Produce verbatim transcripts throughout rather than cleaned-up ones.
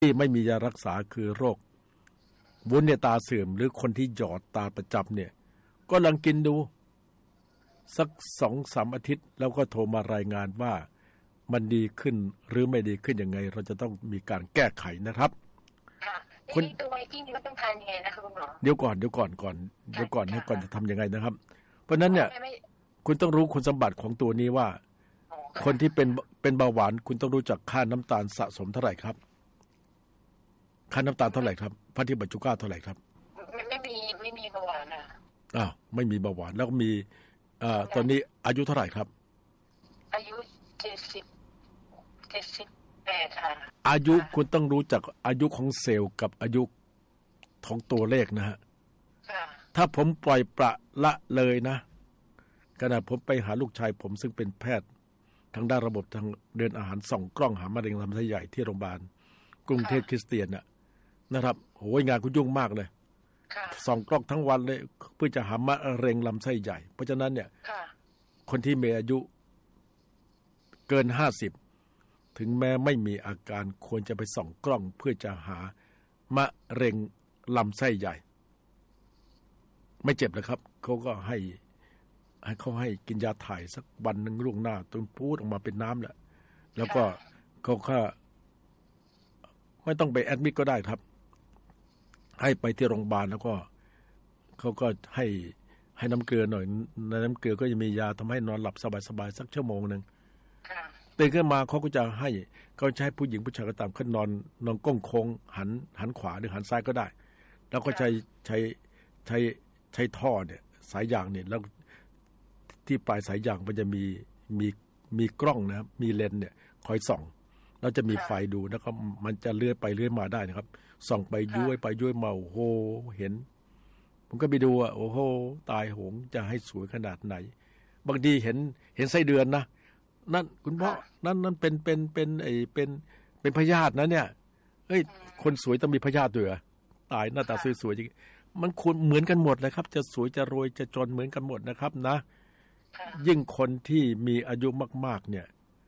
ที่ไม่มียารักษาคือโรควุ้นในตาเสื่อมหรือคนที่หยอดตาประจำเนี่ยก็ลองกินดูสักสองสามอาทิตย์แล้วก็โทรมารายงานว่ามันดีขึ้นหรือไม่ดีขึ้นยังไงเราจะต้องมีการแก้ไขนะครับค่ะคุณตัวไวกิ้งนี่ต้องทานยังไงนะคะคุณหมอเดี๋ยวก่อนเดี๋ยวก่อนก่อนเดี๋ยวก่อนให้ก่อนจะทำยังไงนะครับเพราะนั้นเนี่ยคุณต้องรู้คุณสมบัติของตัวนี้ว่าคนที่เป็นเป็นเบาหวานคุณต้องรู้จักค่าน้ำตาลสะสมเท่าไหร่ครับค่าน้ำตาลเท่าไหร่ครับพาธิบัตชูก้าเท่าไหร่ครับไม่ไม่มีไม่มีเบาหวานอ่ะอ้าวไม่มีเบาหวานแล้วก็มีเอ่อตอนนี้อายุเท่าไหร่ครับอายุเจ็ดสิบเจ็ดสิบแปดค่ะอายุคุณต้องรู้จักอายุของเซลล์กับอายุของตัวเลขนะฮะถ้าผมปล่อยประละเลยนะขณะผมไปหาลูกชายผมซึ่งเป็นแพทย์ทางด้านระบบทางเดินอาหารส่องกล้องหามะเร็งลำไส้ใหญ่ที่โรงพยาบาลกรุงเทพคริสเตียนน่ะนะครับโหยงานคุณยุ่งมากเลยส่องกล้องทั้งวันเลยเพื่อจะหามะเร็งลำไส้ใหญ่เพราะฉะนั้นเนี่ยคนที่มีอายุเกินห้าสิบถึงแม้ไม่มีอาการควรจะไปส่องกล้องเพื่อจะหามะเร็งลำไส้ใหญ่ไม่เจ็บเลยครับเขาก็ให้ให้เขาให้กินยาถ่ายสักวันหนึ่งล่วงหน้าจนพูดออกมาเป็นน้ำแหละแล้วก็เขาก็ไม่ต้องไปแอดมิดก็ได้ครับให้ไปที่โรงพยาบาลแล้วก็เขาก็ให้ให้น้ำเกลือหน่อยในน้ำเกลือก็จะมียาทำให้นอนหลับสบายๆสักชั่วโมงนึงตื่นขึ้นมาเขาก็จะให้เขาใช้ผู้หญิงผู้ชายก็ตามขึ้นนอนนอนก้งโค้งหันหันขวาหรือหันซ้ายก็ได้แล้วก็ใช้ใช้ใช้ใช้ท่อเนี่ยสายยางเนี่ยแล้วที่ปลายสายยางมันจะมีมีมีกล้องนะครับมีเลนส์เนี่ยคอยส่องแล้วจะมีไฟดูแล้วก็มันจะเลื่อยไปเลื่อยมาได้นะครับส่องไปย้วยไปย้วยมาโอ้โหเห็นผมก็ไปดูอ่ะโอ้โหตายโหงจะให้สวยขนาดไหนบางทีเห็นเห็นไส้เดือนนะนั่นคุณพ่อนั่นนั่นเป็นเป็นเป็นไอเป็นเป็นพยาธินะเนี่ยเอ้ยคนสวยต้องมีพยาธิด้วยตายหน้าตาสวยๆจริงมันควรเหมือนกันหมดเลยครับจะสวยจะรวยจะจนเหมือนกันหมดนะครับนะยิ่งคนที่มีอายุมากๆเนี่ย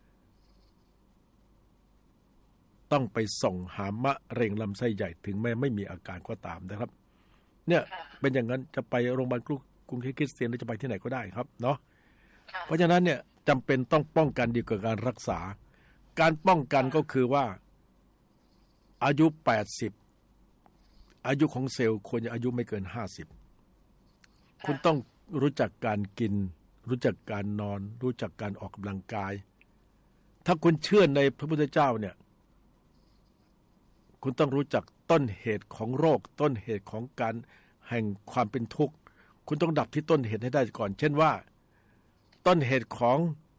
ต้องไปส่งหามะเร็งลำไส้ใหญ่ถึงแม้ไม่มีอาการก็ตามนะครับเนี่ยเป็นอย่างนั้นจะไปโรงพยาบาลกรุงเทพคริสเตียนหรือจะไปที่ไหนก็ได้ครับเนาะเพราะฉะนั้นเนี่ยจำเป็นต้องป้องกันดีกว่าการรักษาการป้องกันก็คือว่าอายุแปดสิบอายุของเซลล์ควรจะอายุไม่เกินห้าสิบคุณต้องรู้จักการกินรู้จักการนอนรู้จักการออกกำลังกายถ้าคุณเชื่อในพระพุทธเจ้าเนี่ยคุณต้องรู้จักต้นเหตุของโรคต้นเหตุของการแห่งความเป็นทุกข์คุณต้องดับที่ต้นเหตุให้ได้ก่อนเช่นว่าต้นเหตุของ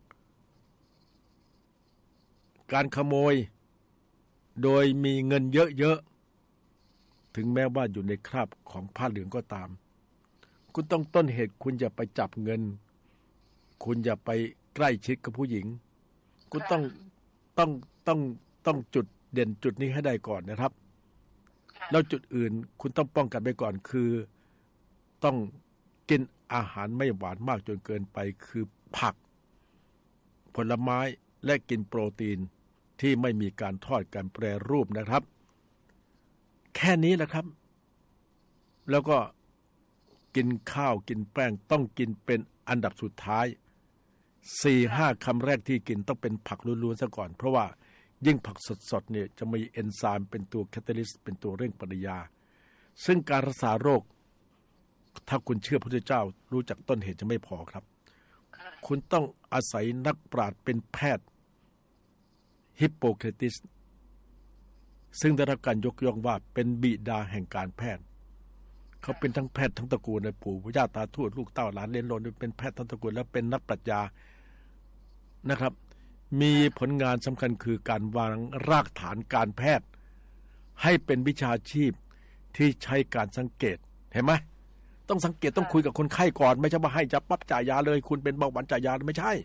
การขโมยโดยมีเงินเยอะๆถึงแม้ว่าอยู่ในคราบของผ้าเหลืองก็ตามคุณต้องต้นเหตุคุณอย่าไปจับเงินคุณอย่าไปใกล้ชิดกับผู้หญิงคุณต้องต้องต้องต้องจุดเด่นจุดนี้ให้ได้ก่อนนะครับแล้วจุดอื่นคุณต้องป้องกันไปก่อนคือต้องกินอาหารไม่หวานมากจนเกินไปคือผักผลไม้และกินโปรตีนที่ไม่มีการทอดการแปรรูปนะครับแค่นี้แหละครับแล้วก็กินข้าวกินแป้งต้องกินเป็นอันดับสุดท้าย สี่ห้า คำแรกที่กินต้องเป็นผักล้วนๆซะก่อนเพราะว่ายิ่งผักสดๆเนี่ยจะมีเอนไซม์เป็นตัวแคตาลิสต์เป็นตัวเร่งปฏิกิริยาซึ่งการรักษาโรคถ้าคุณเชื่อพระพุทธเจ้ารู้จักต้นเหตุจะไม่พอครับคุณต้องอาศัยนักปราชญ์เป็นแพทย์ฮิปโปเครติสซึ่งได้รับการยกย่องว่าเป็นบิดาแห่งการแพทย์เขาเป็นทั้งแพทย์ทั้งตระกูลในปู่ย่าตาทวดลูกเต้าหลานเลนโลนเป็นแพทย์ทั้งตระกูลและเป็นนักปรัชญานะครับมีผลงานสำคัญคือการวางรากฐานการแพทย์ให้เป็นวิชาชีพที่ใช้การสังเกตเห็นไหมต้องสังเกตต้องคุยกับคนไข้ก่อนไม่ใช่ว่าให้จับปั๊บจ่ายยาเลยคุณเป็นเบาหวานจ่ายยาไม่ใช่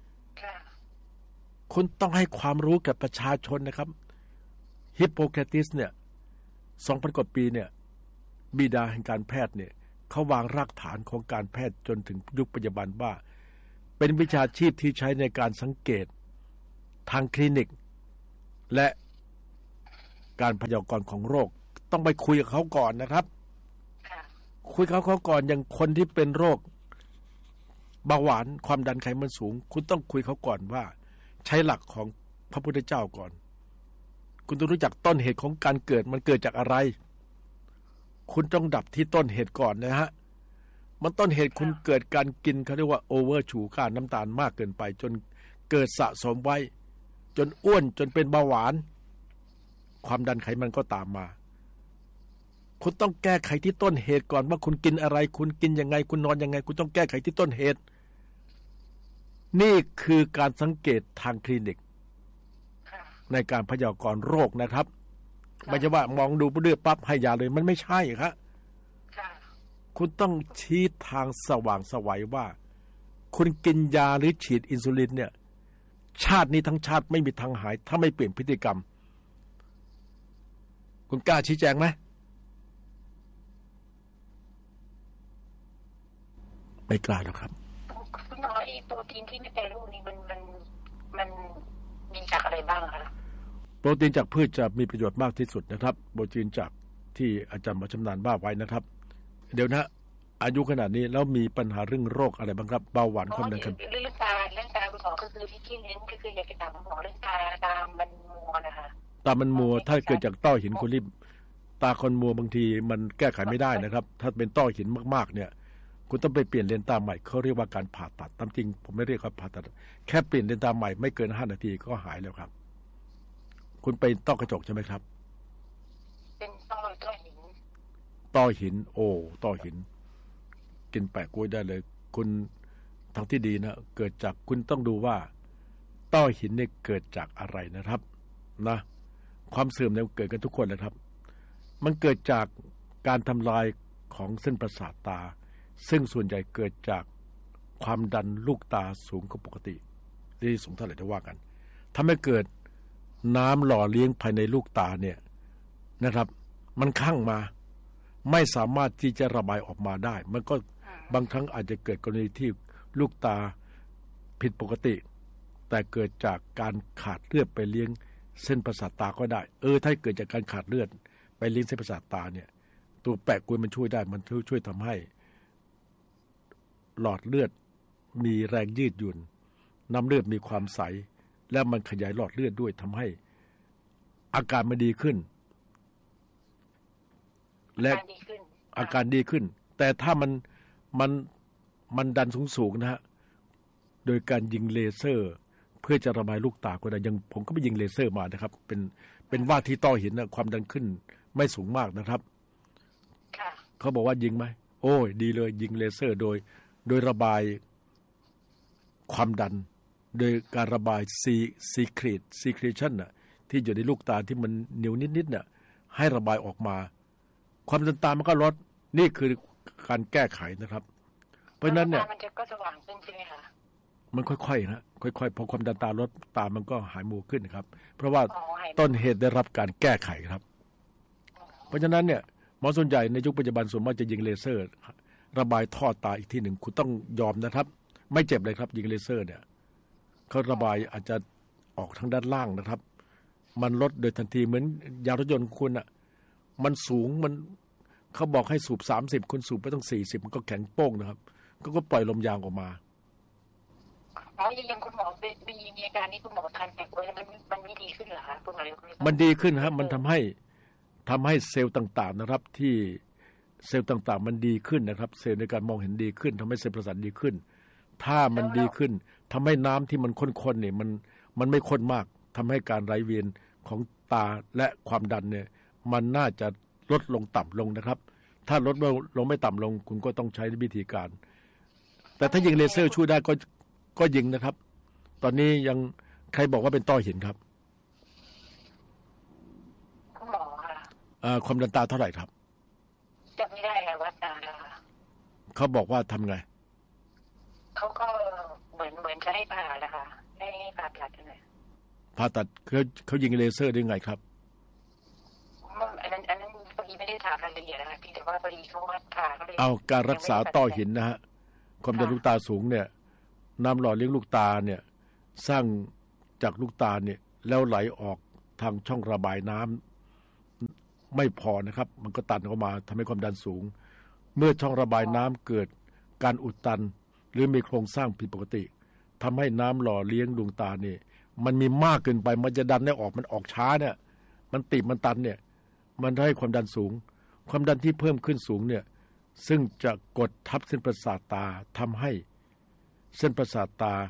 คุณต้องให้ความรู้กับประชาชนนะครับฮิปโปเครติสเนี่ยสองพันกว่าปีเนี่ยบิดาแห่งการแพทย์เนี่ยเขาวางรากฐานของการแพทย์จนถึงยุคปัจจุบันว่าเป็นวิชาชีพที่ใช้ในการสังเกตทางคลินิกและการพยากรณ์ของโรคต้องไปคุยกับเขาก่อนนะครับคุยกับเขาก่อนอย่างคนที่เป็นโรคเบาหวานความดันไขมันสูงคุณต้องคุยเขาก่อนว่าใช้หลักของพระพุทธเจ้าก่อนคุณต้องรู้จักต้นเหตุของการเกิดมันเกิดจากอะไรคุณต้องดับที่ต้นเหตุก่อนนะฮะมันต้นเหตุคุณเกิดการกินเขาเรียกว่าโอเวอร์ชูการน้ำตาลมากเกินไปจนเกิดสะสมไว้จนอ้วนจนเป็นเบาหวานความดันไขมันก็ตามมาคุณต้องแก้ไขที่ต้นเหตุก่อนว่าคุณกินอะไรคุณกินยังไงคุณนอนยังไงคุณต้องแก้ไขที่ต้นเหตุนี่คือการสังเกตทางคลินิกในการพยากรณ์โรคนะครับไม่ใช่ว่ามองดูเลือดปั๊บให้ยาเลยมันไม่ใช่ครับคุณต้องชี้ทางสว่างไสวว่าคุณกินยาหรือฉีดอินซูลินเนี่ยชาตินี้ทั้งชาติไม่มีทางหายถ้าไม่เปลี่ยนพฤติกรรมคุณกล้าชี้แจงไหมไม่กล้าหรอกครับคุณหมอไอ้โปรตีนที่ไม่เป็นรูปนี้มันมันมันมีจากอะไรบ้างคะโปรตีนจากพืชจะมีประโยชน์มากที่สุดนะครับโปรตีนจากที่อาจารย์หมอชำนาญว่าไว้นะครับเดี๋ยวนะอายุขนาดนี้แล้วมีปัญหาเรื่องโรคอะไรบ้างครับเบาหวานความดันเรื่องตาเรื่องตาคุณหมอก็คือที่ที่เน้นก็คืออยากจะถามคุณหมอเรื่องตาตามันมัวนะคะตามันมัวถ้าเกิดจากต้อหินคุณรีบตาคนมัวบางทีมันแก้ไขไม่ได้นะครับถ้าเป็นต้อหินมากๆเนี่ยคุณต้องไปเปลี่ยนเลนส์ตาใหม่เขาเรียกว่าการผ่าตัดตามจริงผมไม่เรียกว่าผ่าตัดแค่เปลี่ยนเลนส์ตาใหม่ไม่เกินห้านาทีก็หายแล้วครับคุณไปต้อกระจกใช่ไหมครับเป็นต้อต้อหินต้อหินโอ้ต้อหินกินแปะกล้วยได้เลยคุณทางที่ดีนะเกิดจากคุณต้องดูว่าต้อหินเนี่ยเกิดจากอะไรนะครับนะความเสื่อมเนี่ยเกิดกันทุกคนนะครับมันเกิดจากการทำลายของเส้นประสาทตาซึ่งส่วนใหญ่เกิดจากความดันลูกตาสูงกว่าปกติที่สูงเท่าไหร่จะว่ากันทำให้เกิดน้ำหล่อเลี้ยงภายในลูกตาเนี่ยนะครับมันคั่งมาไม่สามารถที่จะระบายออกมาได้มันก็บางครั้งอาจจะเกิดกรณีที่ลูกตาผิดปกติแต่เกิดจากการขาดเลือดไปเลี้ยงเส้นประสาทตาก็ได้เออถ้าเกิดจากการขาดเลือดไปเลี้ยงเส้นประสาทตาเนี่ยตัวแปะกล้วยมันช่วยได้มันช่วยทำให้หลอดเลือดมีแรงยืดหยุ่นน้ำเลือดมีความใสและมันขยายหลอดเลือดด้วยทำให้อาการมันดีขึ้นและอาการดีขึ้นแต่ถ้ามันมันมันดันสูงๆนะฮะโดยการยิงเลเซอร์เพื่อจะระบายลูกตาก็ได้ยังผมก็ไปยิงเลเซอร์มานะครับเป็นเป็นว่าที่ต้อหินนะความดันขึ้นไม่สูงมากนะครับเขาบอกว่ายิงไหมโอ้ยดีเลยยิงเลเซอร์โดยโดยระบายความดันโดยการระบายซีซีครีตซีครีชันน่ะที่อยู่ในลูกตาที่มันเหนียวนิดๆน่ะให้ระบายออกมาความดันตามันก็ลดนี่คือการแก้ไขนะครับเพราะนั้นเนี่ยมันจะก็สว่างขึ้นใช่ไหมคะมันค่อยๆนะค่อยๆพอความดันตาลดตามันก็หายมัวขึ้นครับเพราะว่าต้นเหตุได้รับการแก้ไขครับเพราะฉะนั้นเนี่ยหมอส่วนใหญ่ในยุคปัจจุบันส่วนมากจะยิงเลเซอร์ระบายท่อตาอีกทีหนึ่งคุณต้องยอมนะครับไม่เจ็บเลยครับยิงเลเซอร์เนี่ยเขาระบายอาจจะออกทางด้านล่างนะครับมันลดโดยทันทีเหมือนยางรถยนต์คุณอ่ะมันสูงมันเขาบอกให้สูบสามสิบคุณสูบไปต้องสี่สิบมันก็แข็งโป้งนะครับก็ก็ปล่อยลมยางออกมาอ๋อยังคุณหมอมีมีอาการนี้คุณหมอทานแปะกล้วยมันมันไม่ดีขึ้นเหรอคะคุณหมอมันดีขึ้นครับมันทำให้ทำให้เซลล์ต่างๆนะครับที่เซลล์ต่างๆมันดีขึ้นนะครับเซลล์ในการมองเห็นดีขึ้นทำให้เซลล์ประสาทดีขึ้นถ้ามันดีขึ้นทำให้น้ำที่มันข้นๆเนี่ยมันมันไม่ข้นมากทำให้การไหลเวียนของตาและความดันเนี่ยมันน่าจะลดลงต่ำลงนะครับถ้าลดลงไม่ต่ำลงคุณก็ต้องใช้วิธีการแต่ถ้ายิงเลเซอร์ช่วยได้ก็ก็ยิงนะครับตอนนี้ยังใครบอกว่าเป็นต้อหินครับคุณหมอค่ะอ่าความดันตาเท่าไหร่ครับจำไม่ได้ค่ะวัดตาเขาบอกว่าทำไงเขาก็เหมือนเหมือนจะให้ผ่าแหละค่ะให้ผ่าตัดนะผ่าตัดเขาเขายิงเลเซอร์ได้ไงครับอันนั้นอันนั้นพอดีไม่ได้ถามรายละเอียดนะคะพี่แต่ว่าพอดีเขาวัดผ่าเขาเลยเอาการรักษาต้อหินนะฮะความดันลูกตาสูงเนี่ยน้ำหล่อเลี้ยงลูกตาเนี่ยสร้างจากลูกตาเนี่ยแล้วไหลออกทางช่องระบายน้ไม่พอนะครับมันก็ตันออกมาทำให้ความดันสูงเมื่อช่องระบายน้ำเกิดการอุดตันหรือมีโครงสร้างผิดปกติทำให้น้ำหล่อเลี้ยงดวงตานี่มันมีมากเกินไปมันจะดันได้ออกมันออกช้าเนี่ยมันติดมันตันเนี่ยมันให้ความดันสูงความดันที่เพิ่มขึ้นสูงเนี่ยซึ่งจะกดทับเส้นประสาทตาทำให้เส้นประสาทตา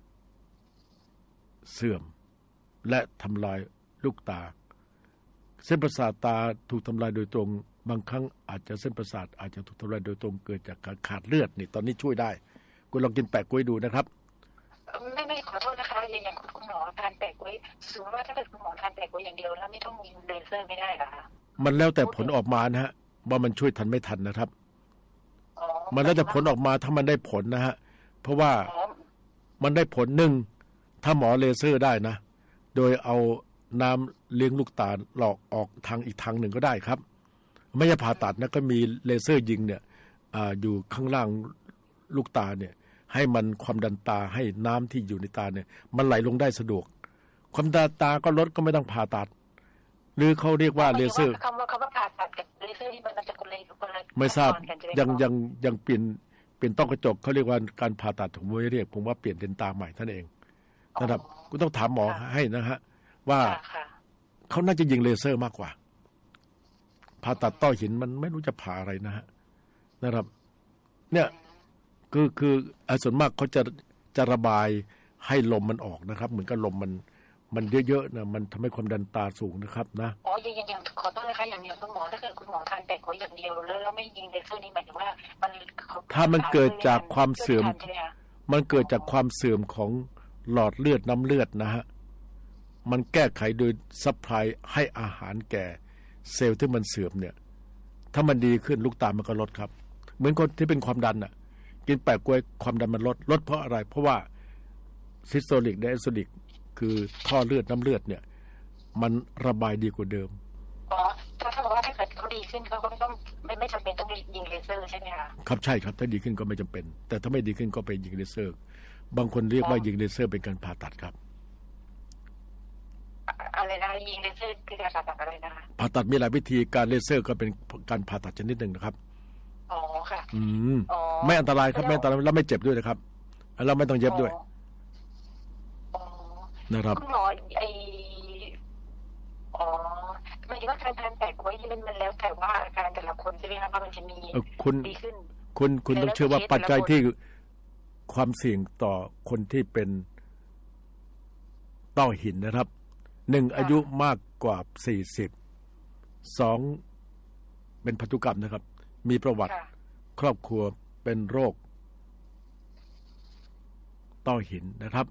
เสื่อมและทำลายลูกตาเส้นประสาทตาถูกทำลายโดยตรงบางครั้งอาจจะเส้นประสาทอาจจะถูกทำลายโดยตรงเกิดจากการขาดเลือดนี่ตอนนี้ช่วยได้คุณลองกินแปะกล้วยดูนะครับไม่ไม่ขอโทษนะคะอย่างคุณหมอทานแปะกล้วยสมมติว่าถ้าเกิดคุณหมอทานแปะกล้วยอย่างเดียวแล้วไม่ต้องยิงเลเซอร์ไม่ได้เหรอคะมันแล้วแต่ผลออกมานะฮะว่ามันช่วยทันไม่ทันนะครับมันแล้วแต่ผลออกมาถ้ามันได้ผลนะฮะเพราะว่ามันได้ผลหนึ่งถ้าหมอเลเซอร์ได้นะโดยเอาน้ำเลี้ยงลูกตาหลอกออกทางอีกทางหนึ่งก็ได้ครับไม่ใช่ผ่าตัดนะก็มีเลเซอร์ยิงเนี่ย อ, อยู่ข้างล่างลูกตาเนี่ยให้มันความดันตาให้น้ำที่อยู่ในตาเนี่ยมันไหลลงได้สะดวกความดันตาก็ลดก็ไม่ต้องผ่าตัดหรือเขาเรียกว่าเลเซอร์คำว่าคำว่าผ่าตัดกับเลเซอร์ที่มันจะคนละคนละไม่ทราบยังยังยังเปลี่ยนเปลี่ยนต้อกระจกเขาเรียกว่าการผ่าตัดผมไม่เรียกผมว่าเปลี่ยนเลนตาใหม่ท่านเองนะครับก็ต้องถามหมอให้นะฮะว่าเขาน่าจะยิงเลเซอร์มากกว่าผ่าตัดต้อหินมันไม่รู้จะผ่าอะไรนะฮะนะครับเนี่ยคือคือส่วนมากเขาจะจะระบายให้ลมมันออกนะครับเหมือนกับลมมันมันเยอะๆนะมันทำให้ความดันตาสูงนะครับนะอ๋ออย่างอย่างขอโทษนะคะอย่างอย่างคุณหมอถ้าเกิดคุณหมอทานแปะกล้วยอย่างเดียวแล้วเราไม่ยิงเลเซอร์นี่หมายถึงว่ามันถ้ามันเกิดจากความเสื่อมมันเกิดจากความเสื่อมของหลอดเลือดน้ำเลือดนะฮะมันแก้ไขโดยซัพพลายให้อาหารแก่เซลล์ที่มันเสื่อมเนี่ยถ้ามันดีขึ้นลูกตามันก็ลดครับเหมือนคนที่เป็นความดันอ่ะกินแปะกล้วยความดันมันลดลดเพราะอะไรเพราะว่าซิสโตลิกไดอะซิดิกคือท่อเลือดน้ำเลือดเนี่ยมันระบายดีกว่าเดิมอ๋อถ้าถ้าบอกว่าถ้าเกิดเขาดีขึ้นเขาก็ไม่ต้องไม่ไม่จำเป็นต้องยิงเลเซอร์ใช่ไหมคะครับใช่ครับถ้าดีขึ้นก็ไม่จำเป็นแต่ถ้าไม่ดีขึ้นก็ไปยิงเลเซอร์บางคนเรียกว่ายิงเลเซอร์เป็นการผ่าตัดครับอะไรนะยิงเลเซอร์คือการผ่าตัดอะไรนะคะผ่าตัดมีหลายวิธีการเลเซอร์ก็เป็นการผ่าตัดชนิดหนึ่งนะครับอ๋อค่ะอืมไม่อันตรายครับไม่อันตรายแล้วไม่เจ็บด้วยนะครับแล้วไม่ต้องเย็บด้วยนะครับคุณหมอไออ๋อหมายถึงว่าการทานแปะกล้วยนี่มันมันแล้วแต่ว่าอาการแต่ละคนใช่ไหมครับว่ามันจะมีดีขึ้นคุณคุณต้องเชื่อว่าปัจจัยที่ความเสี่ยงต่อคนที่เป็นต้อหินนะครับหนึ่งอายุมากกว่าสี่สิบสองเป็นพันธุกรรมนะครับมีประวัติครอบครัวเป็นโรคต้อหินนะครับ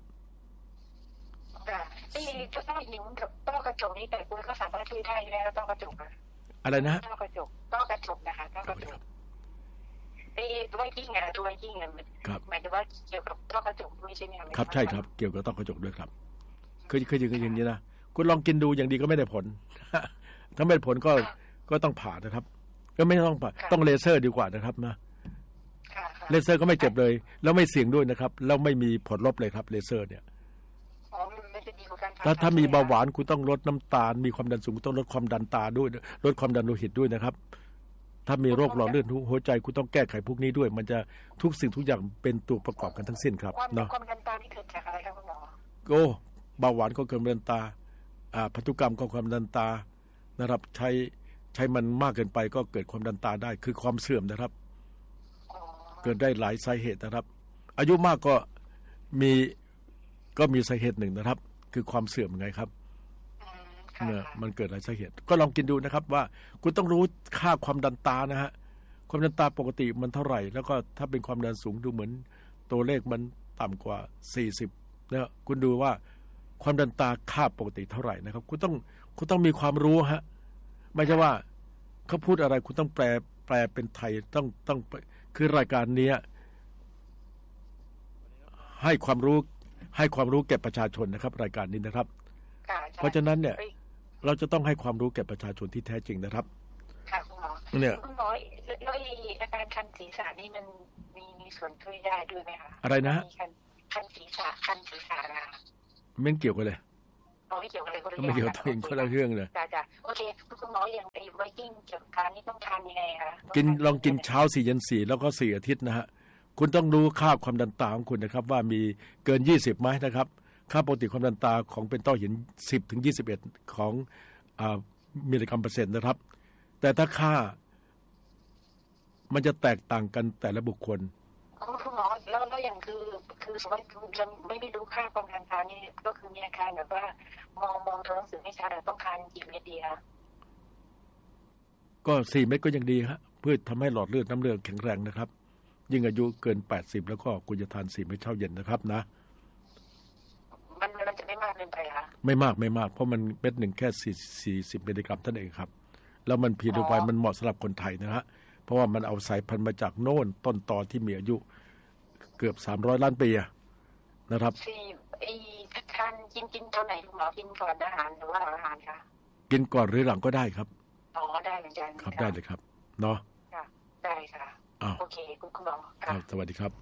ไอ้ต้อหินกับต้อกระจกนี่แต่คุณก็สามารถช่วยได้ใช่ไหมต้อกระจกอะไรนะต้อกระจกต้อกระจกนะคะต้อกระจกไอ้ตัวยิ่งอ่ะตัวยิ่งอ่ะหมายถึงว่าเกี่ยวกับต้อกระจกด้วยใช่ไหมครับใช่ครับเกี่ยวกับต้อกระจกด้วยครับคือคือคืออย่างนี้นะคุณลองกินดูอย่างดีก็ไม่ได้ผลถ้าไม่ได้ผลก็ก็ต้องผ่านะครับก็ไม่ต้องผ่าต้องเลเซอร์ดีกว่านะครับนะเลเซอร์ก็ไม่เจ็บเลยแล้วไม่เสี่ยงด้วยนะครับแล้วไม่มีผลลบเลยครับเลเซอร์เนี่ยถ้าถ้ามีเบาหวานคุณต้องลดน้ำตาลมีความดันสูงต้องลดความดันตาด้วยลดความดันโลหิตด้วยนะครับถ้ามีโรคหลอดเลือดหัวใจคุณต้องแก้ไขพวกนี้ด้วยมันจะทุกสิ่งทุกอย่างเป็นตัวประกอบกันทั้งสิ้นครับเนาะความดันตานี่เกิดจากอะไรครับคุณหมอโอ้เบาหวานก็เกิดความดันตาอ่าพันธุกรรมก็ความดันตานะครับใช้ใช้มันมากเกินไปก็เกิดความดันตาได้คือความเสื่อมนะครับเกิดได้หลายสาเหตุนะครับอายุมากก็มีก็มีสาเหตุหนึ่งนะครับคือความเสื่อมไงครับเนี่ยมันเกิดหลายสาเหตุก็ลองกินดูนะครับว่าคุณต้องรู้ค่าความดันตานะฮะความดันตาปกติมันเท่าไหร่แล้วก็ถ้าเป็นความดันสูงดูเหมือนตัวเลขมันต่ำกว่าสี่สิบนะคุณดูว่าความดันตาค่าปกติเท่าไหร่นะครับคุณต้องคุณต้องมีความรู้ฮะไม่ใช่ว่าเขาพูดอะไรคุณต้องแปลแปลเป็นไทยต้องต้องคือรายการนี้ให้ความรู้ให้ความรู้แก่ประชาชนนะครับรายการนี้นะครับเพราะฉะนั้นเนี่ยเราจะต้องให้ความรู้แก่ประชาชนที่แท้จริงนะครับค่ะคุณหมอเนี่ยคุณหมอแล้วอาการคันศีรษะนี่มันมีมีส่วนช่วยได้ด้วยไหมคะอะไรนะคันศีรษะคันศีรษะนะไม่เกี่ยวกันเลยออ๋อไม่เกี่ยวอะไรคนละเรื่องไม่เกี่ยวกับคนละเรื่องเลยจ้ะจ้ะโอเคคุณหมออย่างไอ้ไวกิ้งเกี่ยวกับการนี่ต้องทานยังไงคะกินลองกินเช้าสี่เย็นสี่แล้วก็สี่อาทิตย์นะฮะคุณต้องรู้ค่าความดันตาของคุณนะครับว่ามีเกินยี่สิบไหมนะครับค่าปกติความดันตาของเป็นต้อหินสิบถึงยี่สิบเอ็ดของอ่ามิลลิกรัมเปอร์เซ็นต์นะครับแต่ถ้าค่ามันจะแตกต่างกันแต่ละบุคคลคุณหมอแล้วแล้วอย่างคือคือสมมติเราไม่ไม่รู้ค่าความดันตานี่ก็คือมีอาการแบบว่ามองมองตัวหนังสือไม่ชัดต้องทานกี่เม็ดดีคะก็สี่เม็ดก็ยังดีฮะเพื่อทำให้หลอดเลือดน้ำเลือดแข็งแรงนะครับยิ่งอายุเกินแปดสิบแล้วก็ควรจะทานสี่เม็ดเช้าเย็นนะครับนะมันมันจะไม่มากเกินไปคะไม่มากไม่มากเพราะมันเม็ดหนึ่งแค่สี่สี่สิบมิลลิกรัมเท่านั้นเองครับแล้วมันพีโดไวมันเหมาะสำหรับคนไทยนะฮะเพราะว่ามันเอาสายพันธุ์มาจากโน่นต้นตอที่มีอายุเกือบสามร้อยล้านปีนะครับสี่ไอ้ทานกินกินตอนไหนคุณหมอกินก่อนอาหารหรือว่าหลังอาหารคะกินก่อนหรือหลังก็ได้ครับอ๋อได้เหมือนกันครับได้เลยครับเนาะค่ะได้ค่ะโอเคคุณคุณหมอครับสวัสดีครับ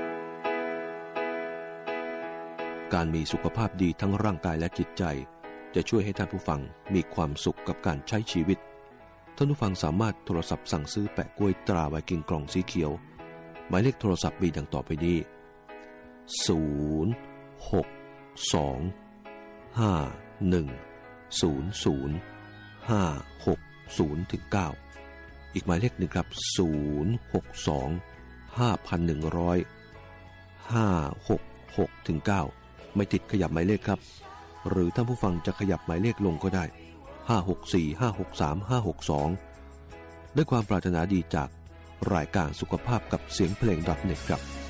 การมีสุขภาพดีทั้งร่างกายและจิตใจจะช่วยให้ท่านผู้ฟังมีความสุขกับการใช้ชีวิตท่านผู้ฟังสามารถโทรศัพท์สั่งซื้อแปะกล้วยตราไวกิ้งกล่องสีเขียวหมายเลขโทรศัพท์มีดังต่อไปนี้ศูนย์ หก สอง ห้า หนึ่ง ศูนย์ ศูนย์ ห้า หก ศูนย์ ถึง เก้าอีกหมายเลขหนึ่งครับศูนย์ หก สอง ห้า หนึ่ง ศูนย์ ห้า หก หก ถึง เก้าไม่ติดขยับหมายเลขครับหรือท่านผู้ฟังจะขยับหมายเลขลงก็ได้ห้า หก สี่ ห้า หก สาม ห้า หก สองด้วยความปรารถนาดีจากรายการสุขภาพกับเสียงเพลง .เน็ต ครับ